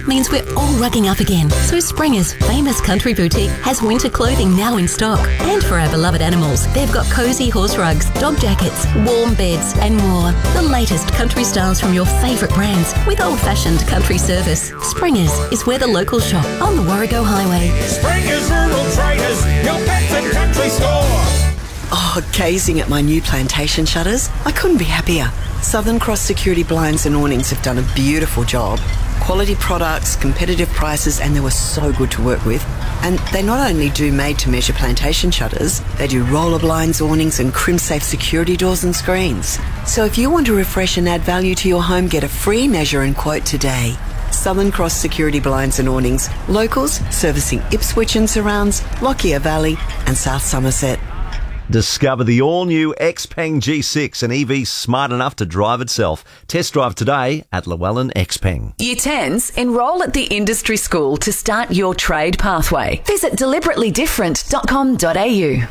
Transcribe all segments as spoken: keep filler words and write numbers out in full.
means we're all rugging up again. So Springer's famous country boutique has winter clothing now in stock. And for our beloved animals, they've got cosy horse rugs, dog jackets, warm beds and more. The latest country styles from your favourite brands with old-fashioned country service. Springer's is where the locals shop on the Warrego Highway. Springer's Rural Traders, your pets and country store. Oh, gazing at my new plantation shutters, I couldn't be happier. Southern Cross Security Blinds and Awnings have done a beautiful job. Quality products, competitive prices, and they were so good to work with. And they not only do made-to-measure plantation shutters, they do roller blinds, awnings and crim-safe security doors and screens. So if you want to refresh and add value to your home, get a free measure and quote today. Southern Cross Security Blinds and Awnings. Locals servicing Ipswich and surrounds, Lockyer Valley and South Somerset. Discover the all-new Xpeng G six, an E V smart enough to drive itself. Test drive today at Llewellyn Xpeng. Year tens, enrol at the industry school to start your trade pathway. Visit deliberately different dot com dot a u.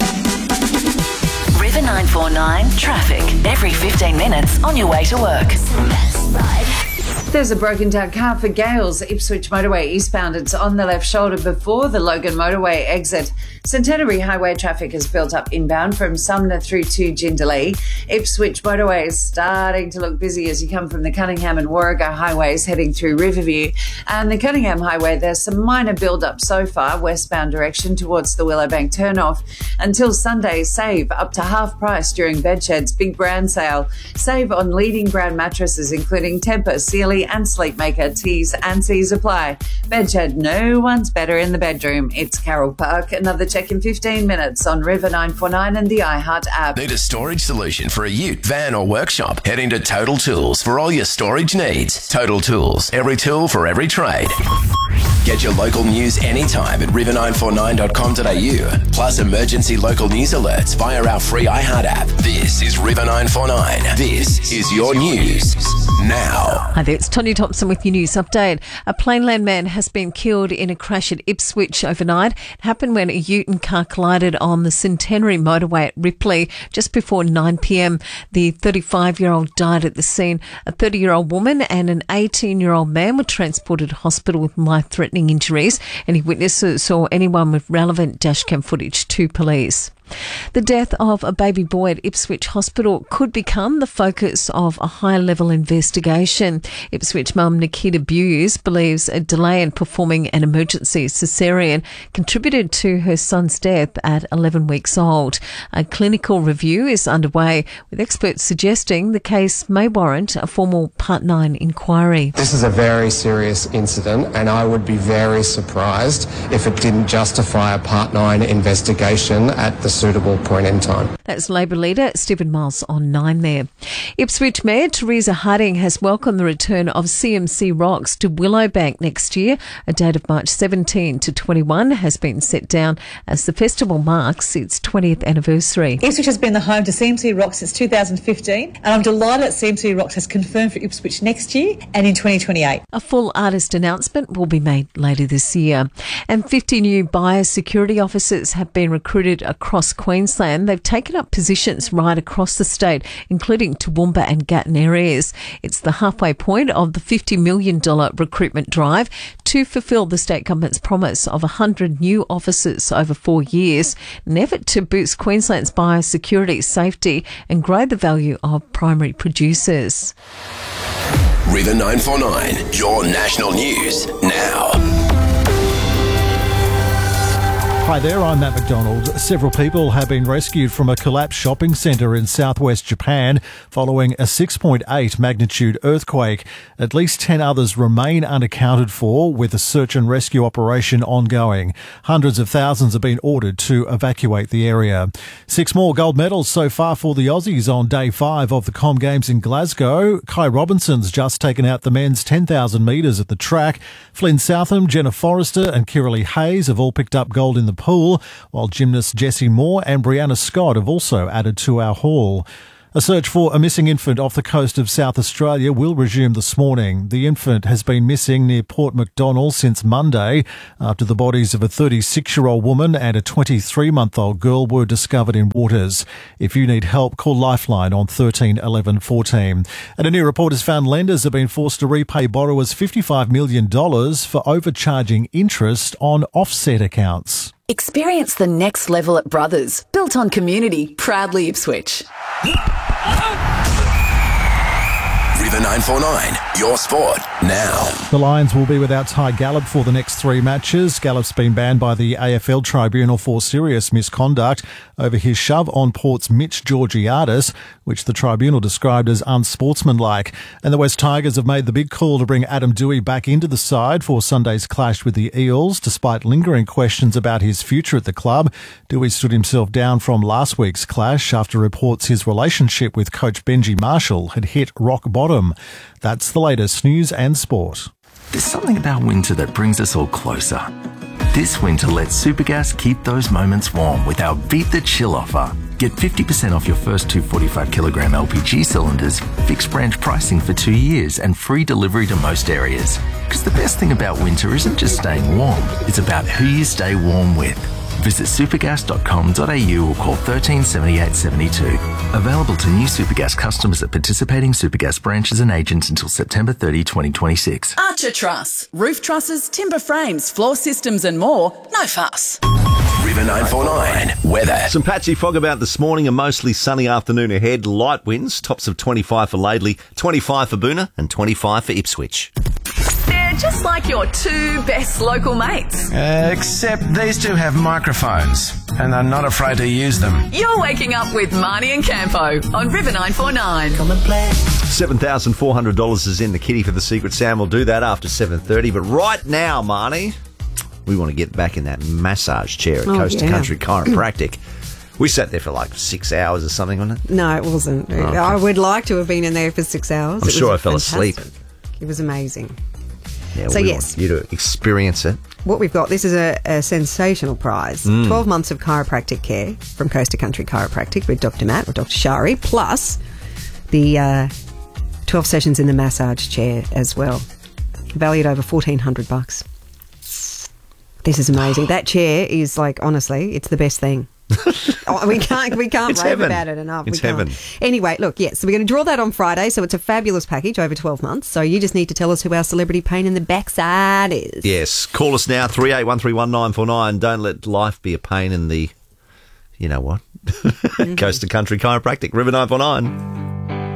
River nine four nine traffic every fifteen minutes on your way to work. There's a broken down car for Gales, Ipswich Motorway eastbound. It's on the left shoulder before the Logan Motorway exit. Centenary Highway traffic has built up inbound from Sumner through to Jindalee. Ipswich Motorway is starting to look busy as you come from the Cunningham and Warrego highways heading through Riverview. And the Cunningham Highway, there's some minor build-up so far, westbound direction towards the Willowbank turnoff. Until Sunday, save up to half price during Bedshed's Big Brand Sale. Save on leading brand mattresses including Tempur, Sealy and Sleepmaker. T's and C's apply. Bedshed, no one's better in the bedroom. It's Carroll Park. Another check in fifteen minutes on River nine four nine and the iHeart app. Need a storage solution for a ute, van or workshop? Head into Total Tools for all your storage needs. Total Tools, every tool for every trade. Get your local news anytime at river nine four nine dot com dot a u. Plus emergency local news alerts via our free iHeart app. This is River nine four nine. This is your news now. Hi there, it's Tony Thompson with your news update. A Plainland man has been killed in a crash at Ipswich overnight. It happened when a ute and car collided on the Centenary motorway at Ripley just before nine p m. The thirty-five-year-old died at the scene. A thirty-year-old woman and an eighteen-year-old man were transported to hospital with life-threatening injuries. Any witnesses or anyone with relevant dashcam footage to police. The death of a baby boy at Ipswich Hospital could become the focus of a high-level investigation. Ipswich mum Nikita Buse believes a delay in performing an emergency caesarean contributed to her son's death at eleven weeks old. A clinical review is underway, with experts suggesting the case may warrant a formal Part nine inquiry. This is a very serious incident, and I would be very surprised if it didn't justify a Part nine investigation at the suitable point in time. That's Labor leader Stephen Miles on nine there. Ipswich Mayor Teresa Harding has welcomed the return of C M C Rocks to Willowbank next year. A date of March seventeenth to twenty-one has been set down as the festival marks its twentieth anniversary. Ipswich has been the home to C M C Rocks since two thousand fifteen, and I'm delighted that C M C Rocks has confirmed for Ipswich next year and in twenty twenty-eight. A full artist announcement will be made later this year. And fifty new biosecurity officers have been recruited across Queensland. They've taken up positions right across the state, including Toowoomba and Gatton areas. It's the halfway point of the fifty million dollars recruitment drive to fulfil the state government's promise of one hundred new officers over four years, an effort to boost Queensland's biosecurity safety and grow the value of primary producers. River nine four nine, your national news now. Hi there, I'm Matt McDonald. Several people have been rescued from a collapsed shopping centre in southwest Japan following a six point eight magnitude earthquake. At least ten others remain unaccounted for, with a search and rescue operation ongoing. Hundreds of thousands have been ordered to evacuate the area. Six more gold medals so far for the Aussies on day five of the Com Games in Glasgow. Kai Robinson's just taken out the men's ten thousand metres at the track. Flynn Southam, Jenna Forrester and Kiralee Hayes have all picked up gold in the pool, while gymnasts Jessie Moore and Brianna Scott have also added to our haul. A search for a missing infant off the coast of South Australia will resume this morning. The infant has been missing near Port Macdonnell since Monday after the bodies of a thirty-six-year-old woman and a twenty-three-month-old girl were discovered in waters. If you need help, call Lifeline on thirteen eleven fourteen. And a new report has found lenders have been forced to repay borrowers fifty-five million dollars for overcharging interest on offset accounts. Experience the next level at Brothers, built on community, proudly Ipswich. River nine four nine, your sport now. The Lions will be without Ty Gallup for the next three matches. Gallup's been banned by the A F L Tribunal for serious misconduct over his shove on Port's Mitch Georgiadis, which the tribunal described as unsportsmanlike. And the West Tigers have made the big call to bring Adam Doueihi back into the side for Sunday's clash with the Eels, despite lingering questions about his future at the club. Doueihi stood himself down from last week's clash after reports his relationship with coach Benji Marshall had hit rock bottom. That's the latest news and sport. There's something about winter that brings us all closer. This winter, let Supergas keep those moments warm with our Beat the Chill offer. Get fifty percent off your first two forty-five kilogram L P G cylinders, fixed branch pricing for two years and free delivery to most areas. Because the best thing about winter isn't just staying warm, it's about who you stay warm with. Visit supergas dot com dot a u or call thirteen seventy-eight seventy-two. Available to new Supergas customers at participating Supergas branches and agents until September thirtieth, twenty twenty-six. Archer Truss. Roof trusses, timber frames, floor systems and more. No fuss. River nine four nine, weather. Some patchy fog about this morning, a mostly sunny afternoon ahead. Light winds, tops of twenty-five for Laidley, twenty-five for Boonah and twenty-five for Ipswich. They're just like your two best local mates. Uh, except these two have microphones, and I'm not afraid to use them. You're waking up with Marnie and Campo on River nine four nine. Come and play. seven thousand four hundred dollars is in the kitty for the Secret Sound. We'll do that after seven thirty. But right now, Marnie, we want to get back in that massage chair at Oh, Coast to yeah. Country Chiropractic. We sat there for like six hours or something, wasn't it? No, it wasn't. Oh, okay. I would like to have been in there for six hours. I'm It sure was I fell fantastic. asleep. It was amazing. Yeah, So we yes. want you to experience it. What we've got, this is a, a sensational prize. Mm. twelve months of chiropractic care from Coast to Country Chiropractic with Doctor Matt or Doctor Shari, plus the uh, twelve sessions in the massage chair as well. Valued over fourteen hundred bucks. This is amazing. That chair is like, honestly, it's the best thing. oh, we can't we can't It's rave heaven. about it enough. It's we can't. heaven. Anyway, look, yes, so we're going to draw that on Friday. So it's a fabulous package over twelve months. So you just need to tell us who our celebrity pain in the backside is. Yes. Call us now, three eight one three one nine four nine. Don't let life be a pain in the, you know what? Mm-hmm. Coast to Country Chiropractic, River nine four nine.